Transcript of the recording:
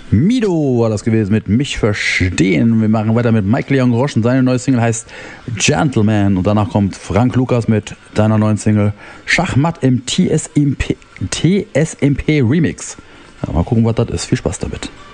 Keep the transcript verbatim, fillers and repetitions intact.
Mido war das gewesen mit Mich verstehen. Wir machen weiter mit Mike Leon Grosch und seine neue Single heißt Gentleman. Und danach kommt Frank Lukas mit deiner neuen Single Schachmatt im T S M P, T S M P Remix. Ja, mal gucken, was das ist. Viel Spaß damit.